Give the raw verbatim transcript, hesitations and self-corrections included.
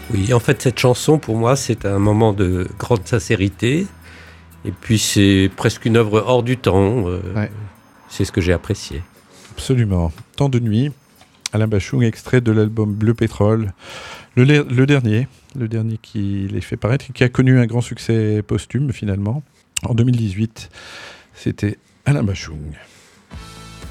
Oui, en fait, cette chanson, pour moi, c'est un moment de grande sincérité. Et puis, c'est presque une œuvre hors du temps. Euh, Ouais. C'est ce que j'ai apprécié. Absolument. Temps de nuit, Alain Bachung, extrait de l'album Bleu Pétrole, le, le dernier, le dernier qui les fait paraître, qui a connu un grand succès posthume finalement. En deux mille dix-huit, c'était Alain Bachung.